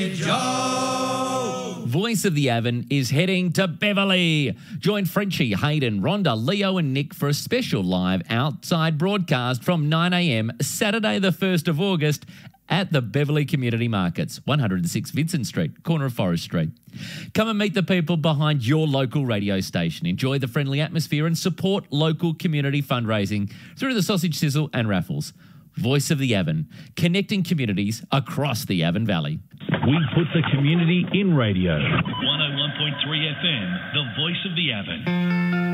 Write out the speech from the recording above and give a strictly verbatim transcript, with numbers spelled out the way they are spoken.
Joe! Voice of the Avon is heading to Beverley. Join Frenchie, Hayden, Rhonda, Leo and Nick for a special live outside broadcast from nine a m Saturday the first of August at the Beverley Community Markets, one oh six Vincent Street, corner of Forest Street. Come and meet the people behind your local radio station. Enjoy the friendly atmosphere and support local community fundraising through the sausage sizzle and raffles. Voice of the Avon, connecting communities across the Avon Valley. We put the community in radio. one oh one point three F M, the voice of the Avon.